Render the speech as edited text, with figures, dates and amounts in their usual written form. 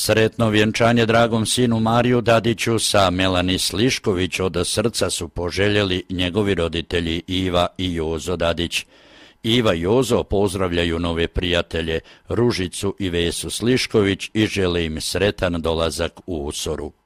Sretno vjenčanje dragom sinu Mariju Dadiću sa Melani Slišković od srca su poželjeli njegovi roditelji Iva i Jozo Dadić. Iva i Jozo pozdravljaju nove prijatelje Ružicu i Vesu Slišković i žele im sretan dolazak u Usoru.